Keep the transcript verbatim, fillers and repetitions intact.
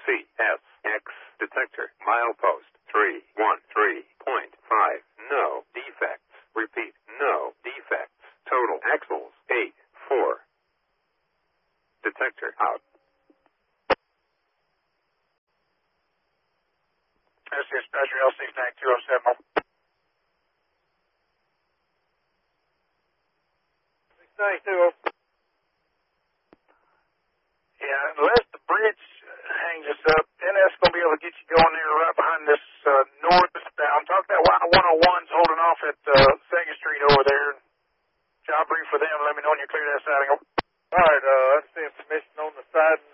C S X detector milepost three one three point five. No defects. Repeat, no defects. Total axles eight four. Detector out. S C S Badger L C Tank two oh seven. Tank two oh seven. Yeah, unless the bridge hangs us up, then that's going to be able to get you going there right behind this uh, northbound. Talk that Y one oh one's holding off at uh, second Street over there. Job brief for them. Let me know when you clear that siding. All right, uh, that's the information on the siding